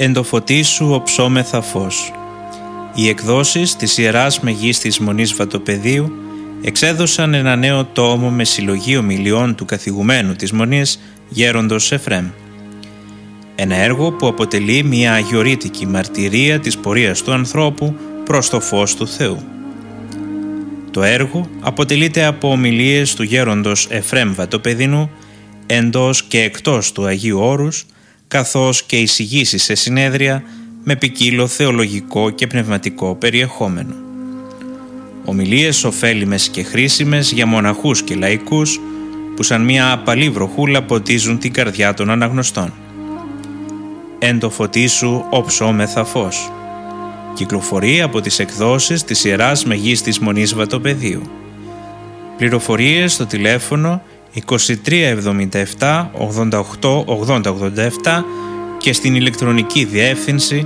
«Εν το φωτί σου οψόμεθα φως». Οι εκδόσεις της Ιεράς Μεγίστης Μονής Βατοπεδίου εξέδωσαν ένα νέο τόμο με συλλογή ομιλιών του καθηγουμένου της Μονής, γέροντος Εφρέμ. Ένα έργο που αποτελεί μια αγιορείτικη μαρτυρία της πορείας του ανθρώπου προς το φως του Θεού. Το έργο αποτελείται από ομιλίες του γέροντος Εφρέμ Βατοπεδινού εντός και εκτός του Αγίου Όρους, καθώς και εισηγήσεις σε συνέδρια με ποικίλο θεολογικό και πνευματικό περιεχόμενο. Ομιλίες ωφέλιμες και χρήσιμες για μοναχούς και λαϊκούς που σαν μια απαλή βροχούλα ποτίζουν την καρδιά των αναγνωστών. «Εν το φωτί σου οψόμεθα φως». Κυκλοφορεί από τις εκδόσεις της Ιεράς Μεγίστης Μονής Βατοπεδίου. Πληροφορίες στο τηλέφωνο 2377 88 8087 και στην ηλεκτρονική διεύθυνση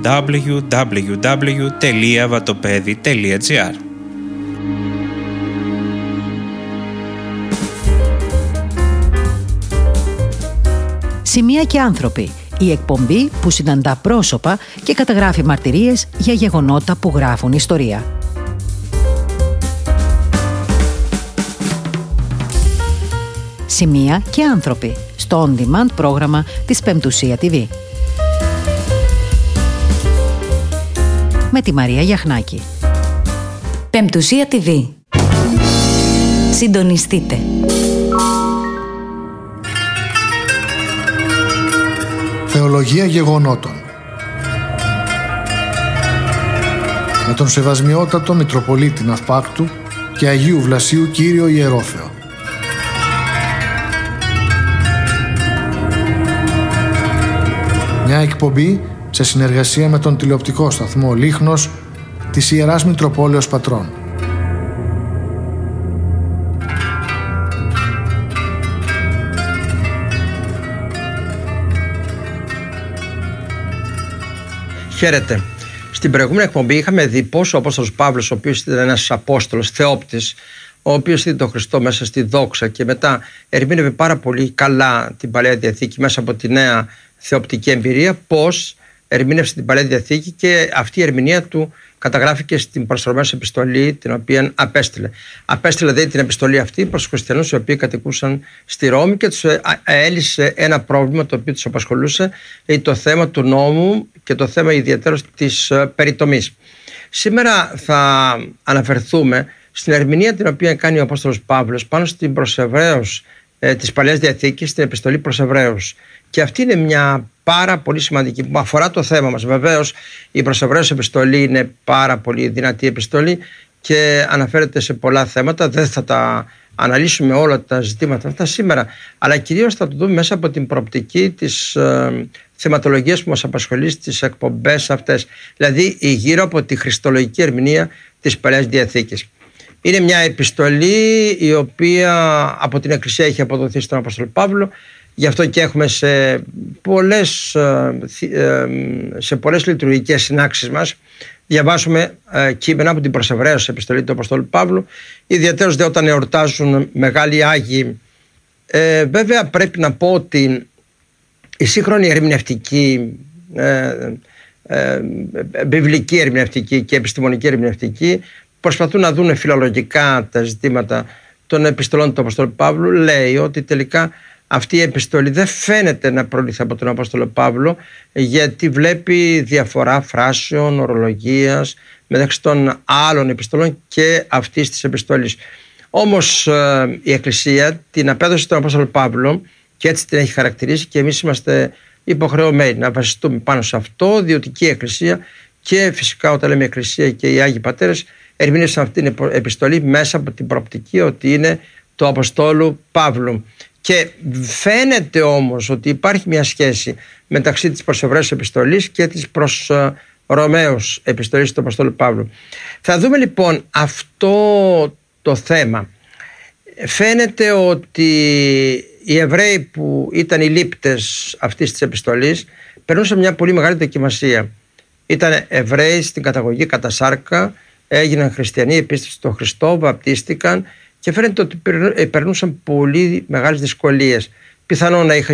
www.vatopedi.gr. Σημεία και άνθρωποι. Η εκπομπή που συναντά πρόσωπα και καταγράφει μαρτυρίες για γεγονότα που γράφουν ιστορία. Σημεία και άνθρωποι στο on-demand πρόγραμμα της Πεμπτουσία TV. Με τη Μαρία Γιαχνάκη. Πεμπτουσία TV. Συντονιστείτε. Θεολογία γεγονότων. Με τον Σεβασμιότατο Μητροπολίτη Ναυπάκτου και Αγίου Βλασίου Κύριο Ιερόθεο. Μια εκπομπή σε συνεργασία με τον τηλεοπτικό σταθμό Λίχνος της Ιεράς Μητροπόλεως Πατρών. Χαίρετε. Στην προηγούμενη εκπομπή είχαμε δει πόσο ο Απόστολος Παύλος, ο οποίος ήταν ένας Απόστολος, θεόπτης, ο οποίος είδε τον Χριστό μέσα στη δόξα και μετά ερμήνευε πάρα πολύ καλά την Παλαιά Διαθήκη μέσα από τη νέα θεοπτική εμπειρία, πώς ερμήνευσε την Παλαιά Διαθήκη και αυτή η ερμηνεία του καταγράφηκε στην προσωρμένη επιστολή την οποία απέστειλε. Απέστειλε δηλαδή την επιστολή αυτή προς τους χριστιανούς οι οποίοι κατοικούσαν στη Ρώμη και τους έλυσε ένα πρόβλημα το οποίο τους απασχολούσε, το θέμα του νόμου και το θέμα ιδιαίτερος της περιτομής. Σήμερα θα αναφερθούμε στην ερμηνεία την οποία κάνει ο Απόστολος Παύλος πάνω στην προς Εβραίους της Παλαιάς Διαθήκης, στην επιστολή προς Εβραίους. Και αυτή είναι μια πάρα πολύ σημαντική που αφορά το θέμα μας. Βεβαίως η προς Εβραίους επιστολή είναι πάρα πολύ δυνατή επιστολή και αναφέρεται σε πολλά θέματα. Δεν θα τα αναλύσουμε όλα τα ζητήματα αυτά σήμερα, αλλά κυρίως θα το δούμε μέσα από την προοπτική της θεματολογίας που μας απασχολεί στις εκπομπές αυτές, δηλαδή γύρω από τη χριστολογική ερμηνεία της Παλαιάς Διαθήκης. Είναι μια επιστολή η οποία από την Εκκλησία έχει αποδοθεί στον Απόστολο Παύλο. Γι' αυτό και έχουμε σε πολλές λειτουργικές συνάξεις μας διαβάσουμε κείμενα από την προς Εβραίους επιστολή του Αποστόλου Παύλου, ιδιαίτερως δε όταν εορτάζουν μεγάλοι Άγιοι. Βέβαια πρέπει να πω ότι η σύγχρονη ερμηνευτική, βιβλική ερμηνευτική και επιστημονική ερμηνευτική προσπαθούν να δουν φιλολογικά τα ζητήματα των επιστολών του Αποστόλου Παύλου. Λέει ότι τελικά αυτή η επιστολή δεν φαίνεται να προήλθε από τον Απόστολο Παύλο, γιατί βλέπει διαφορά φράσεων, ορολογίας μεταξύ των άλλων επιστολών και αυτής της επιστολής. Όμως η Εκκλησία την απέδωσε στον Απόστολο Παύλο και έτσι την έχει χαρακτηρίσει και εμείς είμαστε υποχρεωμένοι να βασιστούμε πάνω σε αυτό, διότι και η Εκκλησία και φυσικά όταν λέμε Εκκλησία και οι Άγιοι Πατέρες ερμήνευσαν αυτή την επιστολή μέσα από την προοπτική ότι είναι του Αποστόλου Παύλου. Και φαίνεται όμως ότι υπάρχει μια σχέση μεταξύ της προς Εβραίους επιστολής και της προς Ρωμαίους επιστολής του Αποστόλου Παύλου. Θα δούμε λοιπόν αυτό το θέμα. Φαίνεται ότι οι Εβραίοι που ήταν οι λήπτες αυτής της επιστολής περνούσαν μια πολύ μεγάλη δοκιμασία. Ήταν Εβραίοι στην καταγωγή κατά σάρκα, έγιναν χριστιανοί, επίστευσαν στον Χριστό, βαπτίστηκαν και φαίνεται ότι περνούσαν πολύ μεγάλες δυσκολίες. Πιθανόν να είχαν